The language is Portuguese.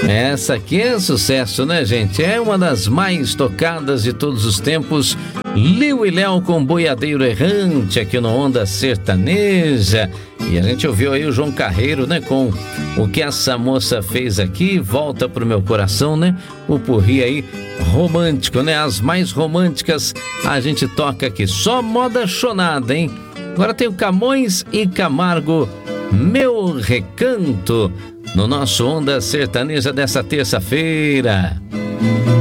Essa aqui é sucesso, né, gente? É uma das mais tocadas de todos os tempos. Liu e Léo com Boiadeiro Errante aqui no Onda Sertaneja. E a gente ouviu aí o João Carreiro, né? Com O Que Essa Moça Fez Aqui, Volta Pro Meu Coração, né? O porri aí romântico, né? As mais românticas a gente toca aqui. Só moda chonada, hein? Agora tem o Camões e Camargo, Meu Recanto, no nosso Onda Sertaneja dessa terça-feira.